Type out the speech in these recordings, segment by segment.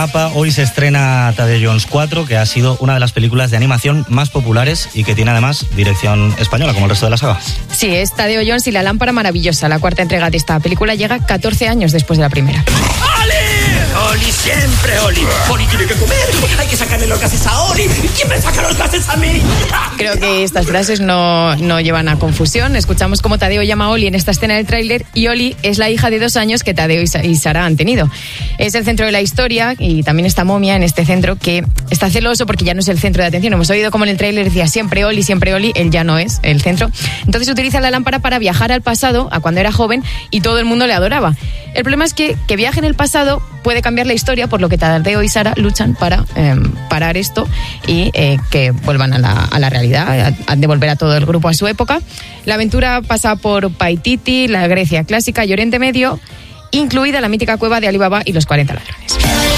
mapa. Hoy se estrena Tadeo Jones 4, que ha sido una de las películas de animación más populares y que tiene además dirección española, como el resto de la saga. Sí, es Tadeo Jones y la lámpara maravillosa. La cuarta entrega de esta película llega 14 años después de la primera. ¡Oli, siempre Oli! ¡Oli tiene que comer! ¡Hay que sacarle los gases a Oli! ¿Quién me saca los gases a mí? Creo que estas frases no llevan a confusión. Escuchamos cómo Tadeo llama a Oli en esta escena del tráiler y Oli es la hija de 2 años que Tadeo y Sara han tenido. Es el centro de la historia y también está Momia en este centro que está celoso porque ya no es el centro de atención. Hemos oído como en el tráiler decía siempre Oli, él ya no es el centro. Entonces utiliza la lámpara para viajar al pasado, a cuando era joven, y todo el mundo le adoraba. El problema es que viaje en el pasado puede cambiar la historia, por lo que Tadeo y Sara luchan para parar esto y que vuelvan a la realidad, a devolver a todo el grupo a su época. La aventura pasa por Paititi, la Grecia clásica y Oriente Medio, incluida la mítica cueva de Alibaba y los 40 ladrones.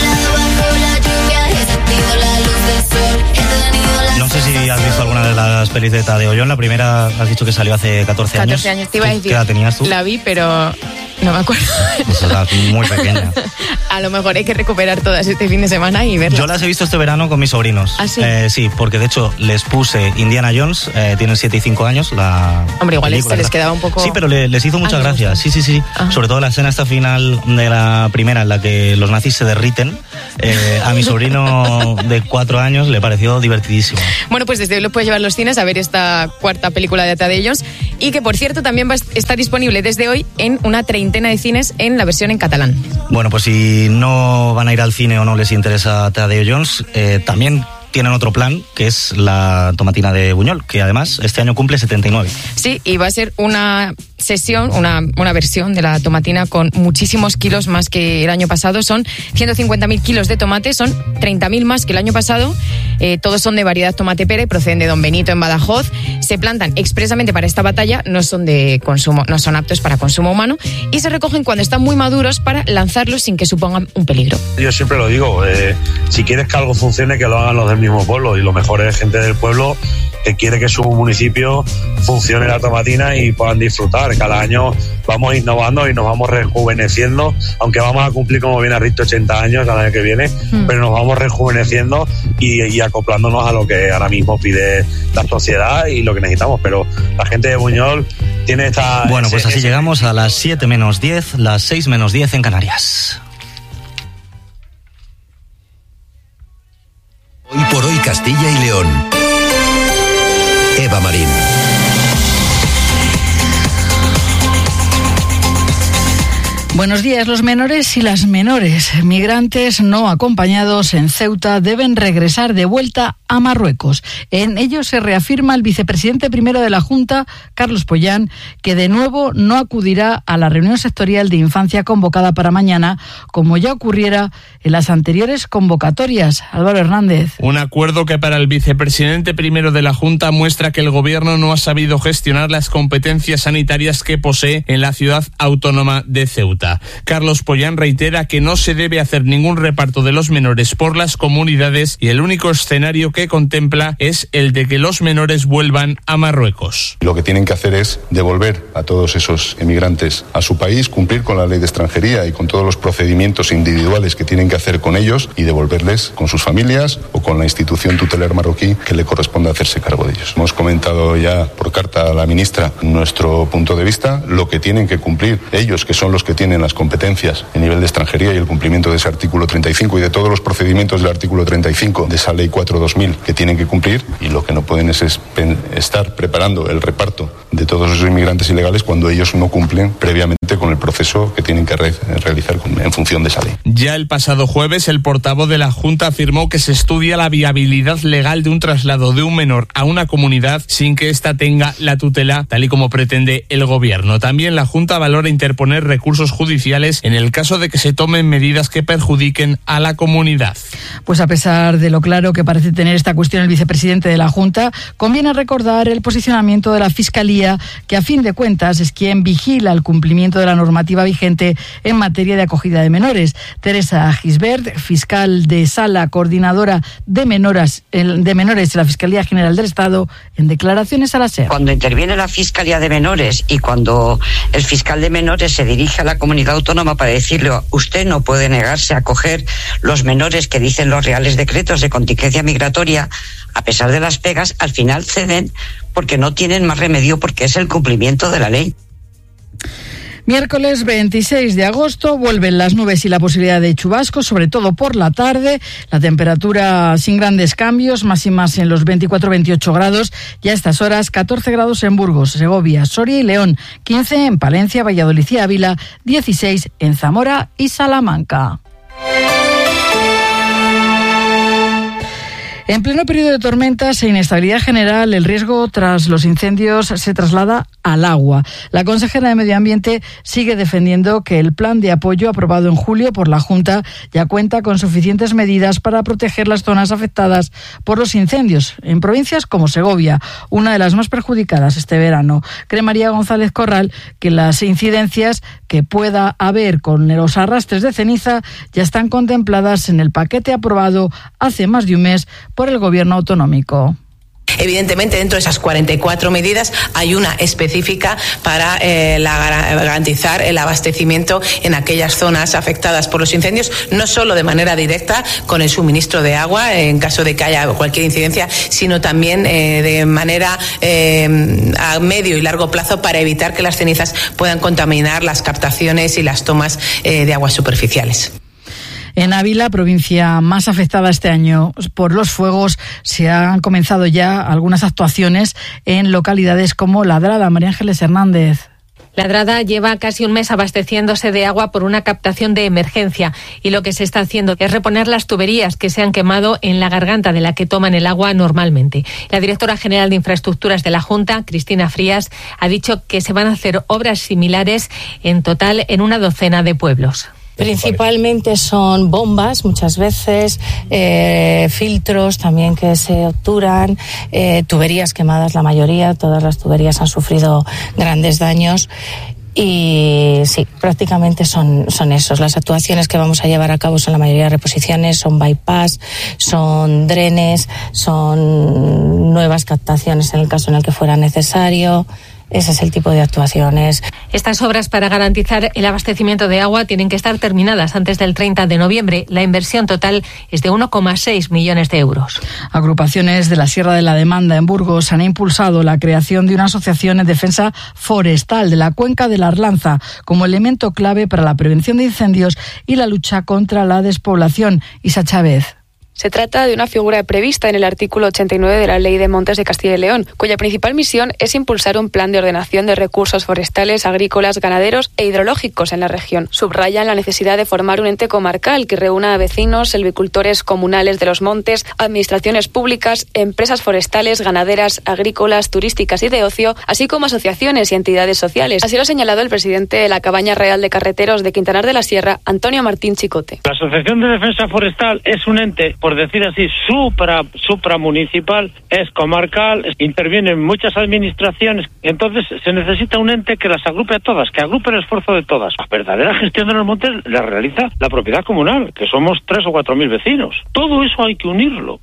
No sé si has visto alguna de las pelis de Tadeo Jones. La primera has dicho que salió hace 14 años. 14 años, te iba a decir. ¿Qué edad tenías tú? La vi, pero no me acuerdo. Pues era muy pequeña. A lo mejor hay que recuperar todas este fin de semana y verlas. Yo las he visto este verano con mis sobrinos. ¿Ah, sí? Sí, porque de hecho les puse Indiana Jones, tienen 7 y 5 años. Hombre, igual se les quedaba un poco... Sí, pero les hizo mucha gracia. Sí. Ajá. Sobre todo la escena esta final de la primera en la que los nazis se derriten. A mi sobrino de 4 años le pareció divertidísimo. Bueno, pues desde hoy lo puedes llevar a los cines a ver esta cuarta película de Tadeo Jones y que, por cierto, también está disponible desde hoy en una 30 de cines en la versión en catalán. Bueno, pues si no van a ir al cine o no les interesa Tadeo Jones, también tienen otro plan, que es la tomatina de Buñol, que además este año cumple 79. Sí, y va a ser una sesión, una versión de la tomatina con muchísimos kilos más que el año pasado. Son 150.000 kilos de tomate, son 30.000 más que el año pasado. Todos son de variedad tomate pere, proceden de Don Benito en Badajoz. Se plantan expresamente para esta batalla, no son de consumo, no son aptos para consumo humano y se recogen cuando están muy maduros para lanzarlos sin que supongan un peligro. Yo siempre lo digo, si quieres que algo funcione, que lo hagan los del mismo pueblo, y lo mejor es gente del pueblo que quiere que su municipio funcione la tomatina y puedan disfrutar. Cada año vamos innovando y nos vamos rejuveneciendo, aunque vamos a cumplir, como bien has dicho, 80 años el año que viene, pero nos vamos rejuveneciendo y acoplándonos a lo que ahora mismo pide la sociedad y lo que necesitamos. Pero la gente de Buñol tiene esta... Bueno, pues así llegamos a las 7 menos 10, las 6 menos 10 en Canarias. Hoy por hoy Castilla y León. Eva Marín. Buenos días. Los menores y las menores migrantes no acompañados en Ceuta deben regresar de vuelta a Marruecos. En ello se reafirma el vicepresidente primero de la Junta, Carlos Pollán, que de nuevo no acudirá a la reunión sectorial de infancia convocada para mañana, como ya ocurriera en las anteriores convocatorias. Álvaro Hernández. Un acuerdo que para el vicepresidente primero de la Junta muestra que el gobierno no ha sabido gestionar las competencias sanitarias que posee en la ciudad autónoma de Ceuta. Carlos Pollán reitera que no se debe hacer ningún reparto de los menores por las comunidades y el único escenario que contempla es el de que los menores vuelvan a Marruecos. Lo que tienen que hacer es devolver a todos esos emigrantes a su país, cumplir con la ley de extranjería y con todos los procedimientos individuales que tienen que hacer con ellos y devolverles con sus familias o con la institución tutelar marroquí que le corresponda hacerse cargo de ellos. Hemos comentado ya por carta a la ministra nuestro punto de vista, lo que tienen que cumplir ellos, que son los que tienen las competencias en nivel de extranjería y el cumplimiento de ese artículo 35 y de todos los procedimientos del artículo 35 de esa ley 4/2000 que tienen que cumplir, y lo que no pueden es estar preparando el reparto de todos esos inmigrantes ilegales cuando ellos no cumplen previamente con el proceso que tienen que realizar en función de esa ley. Ya el pasado jueves el portavoz de la Junta afirmó que se estudia la viabilidad legal de un traslado de un menor a una comunidad sin que ésta tenga la tutela tal y como pretende el gobierno. También la Junta valora interponer recursos judiciales en el caso de que se tomen medidas que perjudiquen a la comunidad. Pues a pesar de lo claro que parece tener esta cuestión el vicepresidente de la Junta, conviene recordar el posicionamiento de la Fiscalía, que a fin de cuentas es quien vigila el cumplimiento de de la normativa vigente en materia de acogida de menores. Teresa Gisbert, fiscal de Sala, coordinadora de menores en la Fiscalía General del Estado, en declaraciones a la SER. Cuando interviene la Fiscalía de Menores y cuando el fiscal de menores se dirige a la comunidad autónoma para decirle: usted no puede negarse a acoger los menores que dicen los reales decretos de contingencia migratoria, a pesar de las pegas, al final ceden porque no tienen más remedio, porque es el cumplimiento de la ley. Miércoles 26 de agosto vuelven las nubes y la posibilidad de chubascos, sobre todo por la tarde. La temperatura sin grandes cambios, máximas en los 24-28 grados. Y a estas horas 14 grados en Burgos, Segovia, Soria y León, 15 en Palencia, Valladolid y Ávila, 16 en Zamora y Salamanca. En pleno periodo de tormentas e inestabilidad general, el riesgo tras los incendios se traslada al agua. La consejera de Medio Ambiente sigue defendiendo que el plan de apoyo aprobado en julio por la Junta ya cuenta con suficientes medidas para proteger las zonas afectadas por los incendios en provincias como Segovia, una de las más perjudicadas este verano. Cree María González Corral que las incidencias que pueda haber con los arrastres de ceniza ya están contempladas en el paquete aprobado hace más de un mes por el Gobierno autonómico. Evidentemente, dentro de esas 44 medidas hay una específica para garantizar el abastecimiento en aquellas zonas afectadas por los incendios, no solo de manera directa con el suministro de agua en caso de que haya cualquier incidencia, sino también de manera a medio y largo plazo para evitar que las cenizas puedan contaminar las captaciones y las tomas de aguas superficiales. En Ávila, provincia más afectada este año por los fuegos, se han comenzado ya algunas actuaciones en localidades como Ladrada. María Ángeles Hernández. Ladrada lleva casi un mes abasteciéndose de agua por una captación de emergencia y lo que se está haciendo es reponer las tuberías que se han quemado en la garganta de la que toman el agua normalmente. La directora general de Infraestructuras de la Junta, Cristina Frías, ha dicho que se van a hacer obras similares en total en una docena de pueblos. Principalmente son bombas, muchas veces, filtros también que se obturan, tuberías quemadas, la mayoría, todas las tuberías han sufrido grandes daños. Y sí, prácticamente son esos. Las actuaciones que vamos a llevar a cabo son la mayoría de reposiciones, son bypass, son drenes, son nuevas captaciones en el caso en el que fuera necesario. Ese es el tipo de actuaciones. Estas obras para garantizar el abastecimiento de agua tienen que estar terminadas antes del 30 de noviembre. La inversión total es de 1,6 millones de euros. Agrupaciones de la Sierra de la Demanda en Burgos han impulsado la creación de una asociación en defensa forestal de la cuenca de la Arlanza como elemento clave para la prevención de incendios y la lucha contra la despoblación. Isa Chávez. Se trata de una figura prevista en el artículo 89 de la Ley de Montes de Castilla y León, cuya principal misión es impulsar un plan de ordenación de recursos forestales, agrícolas, ganaderos e hidrológicos en la región. Subrayan la necesidad de formar un ente comarcal que reúna a vecinos, silvicultores comunales de los montes, administraciones públicas, empresas forestales, ganaderas, agrícolas, turísticas y de ocio, así como asociaciones y entidades sociales. Así lo ha señalado el presidente de la Cabaña Real de Carreteros de Quintanar de la Sierra, Antonio Martín Chicote. La Asociación de Defensa Forestal es un ente, por decir así, supramunicipal, es comarcal, intervienen muchas administraciones, entonces se necesita un ente que las agrupe a todas, que agrupe el esfuerzo de todas. La verdadera gestión de los montes la realiza la propiedad comunal, que somos 3 o 4 mil vecinos. Todo eso hay que unirlo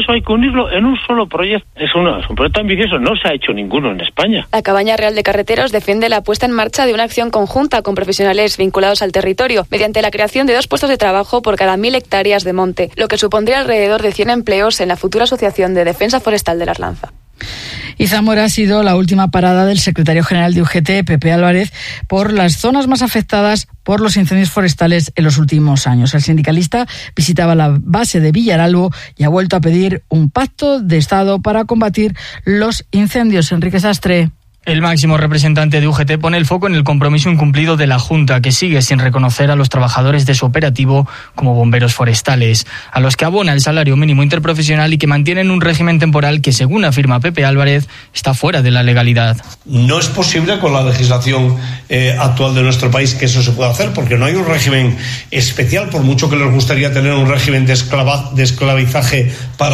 en un solo proyecto. Es un proyecto ambicioso, no se ha hecho ninguno en España. La Cabaña Real de Carreteros defiende la puesta en marcha de una acción conjunta con profesionales vinculados al territorio, mediante la creación de 2 puestos de trabajo por cada 1.000 hectáreas de monte, lo que supondría alrededor de 100 empleos en la futura Asociación de Defensa Forestal de la Arlanza. Y Zamora ha sido la última parada del secretario general de UGT, Pepe Álvarez, por las zonas más afectadas por los incendios forestales en los últimos años. El sindicalista visitaba la base de Villaralbo y ha vuelto a pedir un pacto de Estado para combatir los incendios. Enrique Sastre. El máximo representante de UGT pone el foco en el compromiso incumplido de la Junta, que sigue sin reconocer a los trabajadores de su operativo como bomberos forestales, a los que abona el salario mínimo interprofesional y que mantienen un régimen temporal que, según afirma Pepe Álvarez, está fuera de la legalidad. No es posible con la legislación actual de nuestro país que eso se pueda hacer, porque no hay un régimen especial, por mucho que les gustaría tener un régimen de esclavizaje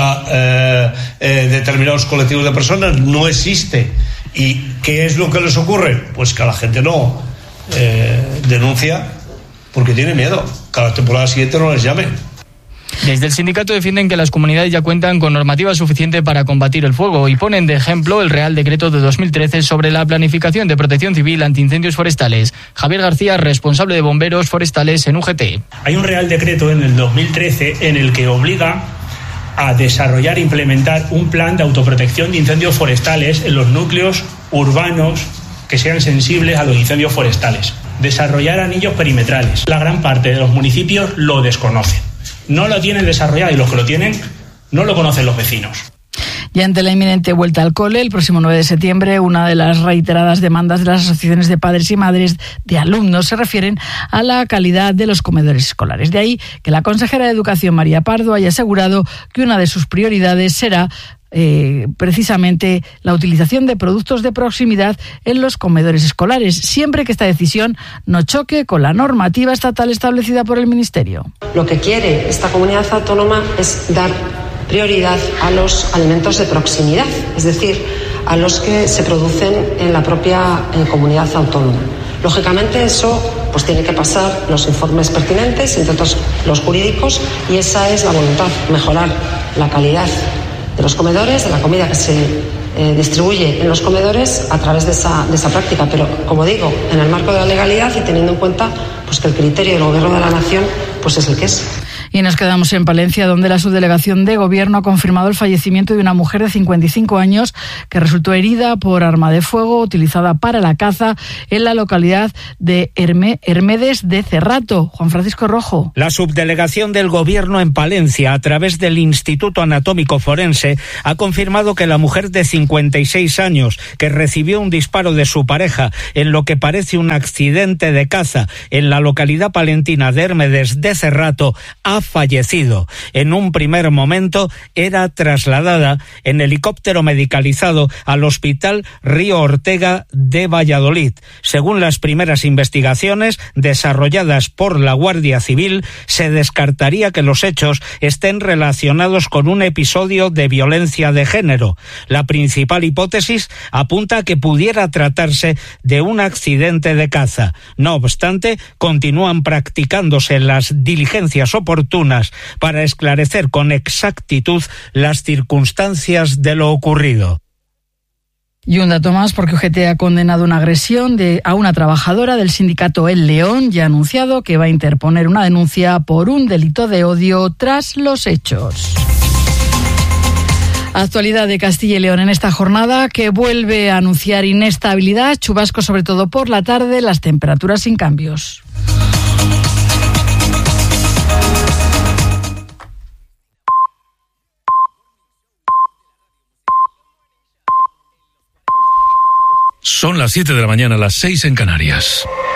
para determinados colectivos de personas, no existe. ¿Y qué es lo que les ocurre? Pues que a la gente no denuncia porque tiene miedo que a la temporada siguiente no les llamen. Desde el sindicato defienden que las comunidades ya cuentan con normativa suficiente para combatir el fuego y ponen de ejemplo el Real Decreto de 2013 sobre la planificación de protección civil ante incendios forestales. Javier García, responsable de bomberos forestales en UGT. Hay un Real Decreto en el 2013 en el que obliga a desarrollar e implementar un plan de autoprotección de incendios forestales en los núcleos urbanos que sean sensibles a los incendios forestales. Desarrollar anillos perimetrales. La gran parte de los municipios lo desconocen. No lo tienen desarrollado y los que lo tienen no lo conocen los vecinos. Y ante la inminente vuelta al cole, el próximo 9 de septiembre, una de las reiteradas demandas de las asociaciones de padres y madres de alumnos se refieren a la calidad de los comedores escolares. De ahí que la consejera de Educación, María Pardo, haya asegurado que una de sus prioridades será precisamente la utilización de productos de proximidad en los comedores escolares, siempre que esta decisión no choque con la normativa estatal establecida por el Ministerio. Lo que quiere esta comunidad autónoma es dar prioridad a los alimentos de proximidad, es decir, a los que se producen en la propia comunidad autónoma. Lógicamente eso pues tiene que pasar los informes pertinentes, entre otros los jurídicos, y esa es la voluntad, mejorar la calidad de los comedores, de la comida que se distribuye en los comedores a través de esa práctica, pero como digo, en el marco de la legalidad y teniendo en cuenta pues que el criterio del Gobierno de la Nación pues es el que es. Y nos quedamos en Palencia, donde la subdelegación de Gobierno ha confirmado el fallecimiento de una mujer de 55 años que resultó herida por arma de fuego utilizada para la caza en la localidad de Hermedes de Cerrato. Juan Francisco Rojo. La subdelegación del Gobierno en Palencia, a través del Instituto Anatómico Forense, ha confirmado que la mujer de 56 años, que recibió un disparo de su pareja en lo que parece un accidente de caza en la localidad palentina de Hermedes de Cerrato, ha fallecido. En un primer momento era trasladada en helicóptero medicalizado al Hospital Río Ortega de Valladolid. Según las primeras investigaciones desarrolladas por la Guardia Civil, se descartaría que los hechos estén relacionados con un episodio de violencia de género. La principal hipótesis apunta a que pudiera tratarse de un accidente de caza. No obstante, continúan practicándose las diligencias oportunas para esclarecer con exactitud las circunstancias de lo ocurrido. Y un dato más, porque UGT ha condenado una agresión a una trabajadora del sindicato El León y ha anunciado que va a interponer una denuncia por un delito de odio tras los hechos. Actualidad de Castilla y León en esta jornada, que vuelve a anunciar inestabilidad, chubascos sobre todo por la tarde, las temperaturas sin cambios. Son las 7 de la mañana, las 6 en Canarias.